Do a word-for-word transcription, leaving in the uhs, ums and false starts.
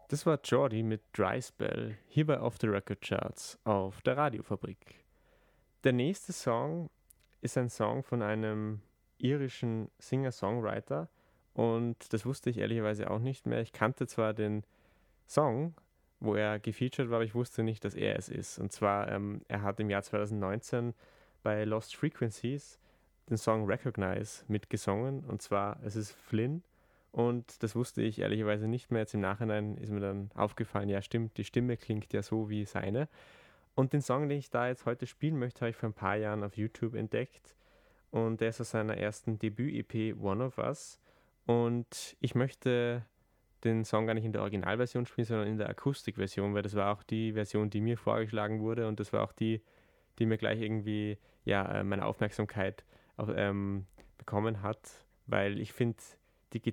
Das war Geordie mit Dry Spell, hier bei Off the Record Charts auf der Radiofabrik. Der nächste Song ist ein Song von einem irischen Singer-Songwriter und das wusste ich ehrlicherweise auch nicht mehr. Ich kannte zwar den Song, wo er gefeatured war, aber ich wusste nicht, dass er es ist. Und zwar, ähm, er hat im Jahr zwanzig neunzehn bei Lost Frequencies den Song Recognize mitgesungen. Und zwar, es ist Flynn. Und das wusste ich ehrlicherweise nicht mehr. Jetzt im Nachhinein ist mir dann aufgefallen, ja stimmt, die Stimme klingt ja so wie seine. Und den Song, den ich da jetzt heute spielen möchte, habe ich vor ein paar Jahren auf YouTube entdeckt. Und der ist aus seiner ersten Debüt-E P One of Us. Und ich möchte den Song gar nicht in der Originalversion spielen, sondern in der Akustikversion, weil das war auch die Version, die mir vorgeschlagen wurde und das war auch die, die mir gleich irgendwie ja, äh, meine Aufmerksamkeit auf, ähm, bekommen hat, weil ich finde, die